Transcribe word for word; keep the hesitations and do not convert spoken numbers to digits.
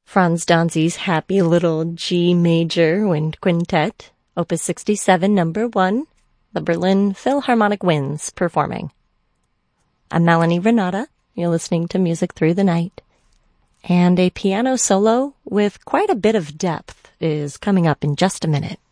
Franz Danzi's Happy Little G Major Wind Quintet, Opus sixty-seven, number one, the Berlin Philharmonic Winds performing. I'm Melanie Renata. You're listening to Music Through the Night. And a piano solo with quite a bit of depth is coming up in just a minute.